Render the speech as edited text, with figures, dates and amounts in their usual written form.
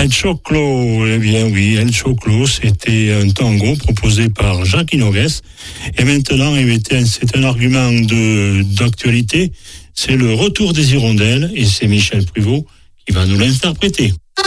El Choclo, eh bien oui, El Choclo, c'était un tango proposé par Jacques Noguès. Et maintenant, c'est un argument d'actualité. C'est le retour des hirondelles et c'est Michel Pruvot qui va nous l'interpréter.